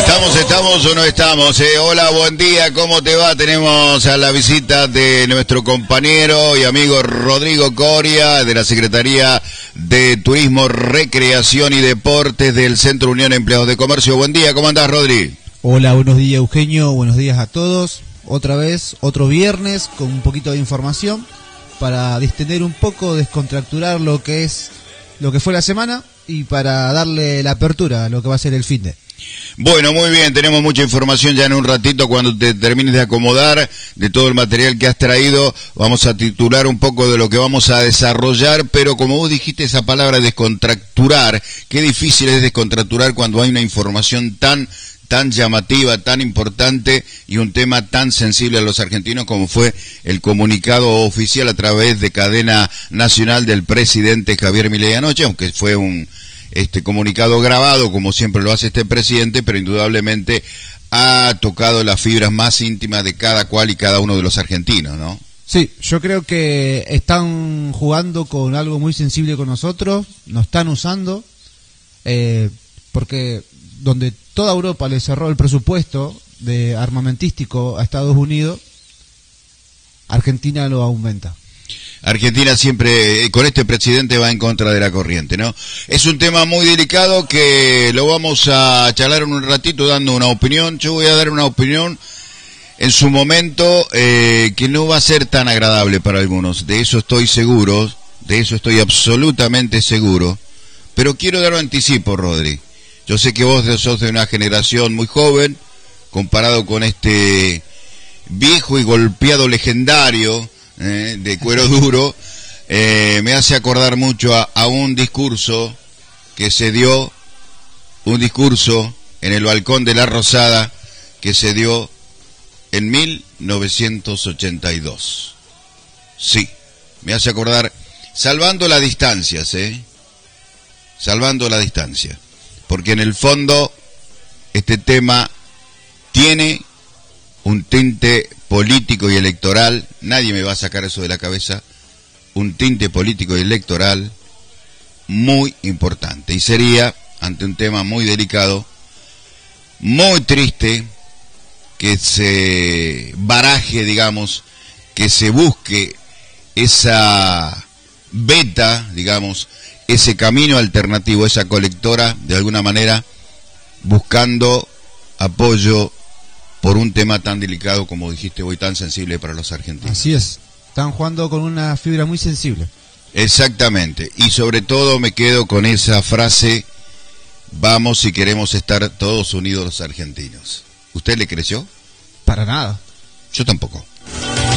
¿Estamos o no estamos? Hola, buen día, ¿cómo te va? Tenemos a la visita de nuestro compañero y amigo Rodrigo Coria, de la Secretaría de Turismo, Recreación y Deportes del Centro Unión Empleados de Comercio. Buen día, ¿cómo andás, Rodri? Hola, buenos días, Eugenio, buenos días a todos. Otra vez, otro viernes con un poquito de información para distender un poco, descontracturar lo que fue la semana y para darle la apertura a lo que va a ser el finde. Bueno, muy bien, tenemos mucha información ya en un ratito. Cuando te termines de acomodar de todo el material que has traído, vamos a titular un poco de lo que vamos a desarrollar, pero como vos dijiste esa palabra descontracturar, qué difícil es descontracturar cuando hay una información tan llamativa, tan importante y un tema tan sensible a los argentinos como fue el comunicado oficial a través de cadena nacional del presidente Javier Milei anoche, aunque fue un comunicado grabado, como siempre lo hace este presidente, pero indudablemente ha tocado las fibras más íntimas de cada cual y cada uno de los argentinos, ¿no? Sí, yo creo que están jugando con algo muy sensible con nosotros, nos están usando, porque donde toda Europa le cerró el presupuesto de armamentístico a Estados Unidos, Argentina lo aumenta. Argentina siempre, con este presidente, va en contra de la corriente, ¿no? Es un tema muy delicado que lo vamos a charlar en un ratito dando una opinión. Yo voy a dar una opinión en su momento que no va a ser tan agradable para algunos. De eso estoy seguro, de eso estoy absolutamente seguro. Pero quiero dar un anticipo, Rodri. Yo sé que vos sos de una generación muy joven, comparado con este viejo y golpeado legendario de cuero duro, me hace acordar mucho a un discurso que se dio, un discurso en el balcón de la Rosada que se dio en 1982. Sí, me hace acordar, salvando las distancias, salvando la distancia, porque en el fondo este tema tiene un tinte político y electoral, nadie me va a sacar eso de la cabeza, un tinte político y electoral muy importante. Y sería, ante un tema muy delicado, muy triste, que se baraje, digamos, que se busque esa beta, digamos, ese camino alternativo, esa colectora, de alguna manera, buscando apoyo por un tema tan delicado, como dijiste hoy, tan sensible para los argentinos. Así es, están jugando con una fibra muy sensible. Exactamente, y sobre todo me quedo con esa frase, vamos si queremos estar todos unidos los argentinos. ¿Usted le creció? Para nada. Yo tampoco.